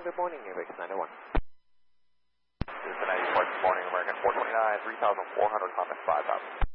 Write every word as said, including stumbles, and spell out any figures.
Good morning, Aviation nine oh one. Cincinnati, Good morning, American four twenty-nine, three thousand four hundred, comment five thousand.